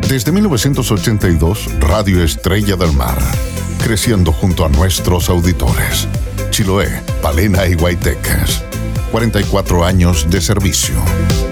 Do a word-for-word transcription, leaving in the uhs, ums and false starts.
Desde mil novecientos ochenta y dos, Radio Estrella del Mar, creciendo junto a nuestros auditores. Chiloé, Palena y Guaytecas. cuarenta y cuatro años de servicio.